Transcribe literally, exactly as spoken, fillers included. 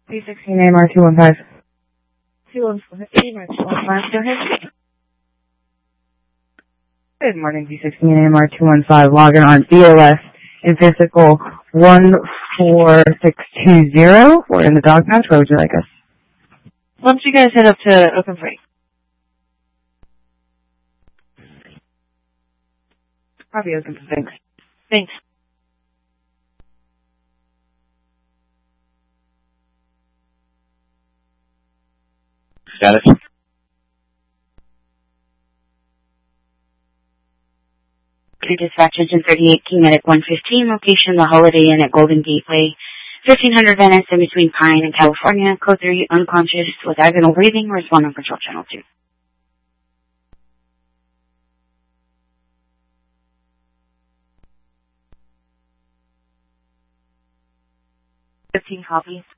B sixteen A M R two one five. two one five, A M R two one five, go ahead. Good morning, B sixteen A M R two one five, logging on B O S in physical one four six two zero. We're in the dog patch. Where would you like us? Once you guys head up to Open Freight. Copy, Open, thanks. Thanks. Status? Dispatch Engine thirty-eight, King Medic one fifteen, location the Holiday Inn at Golden Gateway, fifteen hundred Venice, in between Pine and California, code three, unconscious with agonal breathing, respond on control channel two. fifteen copies.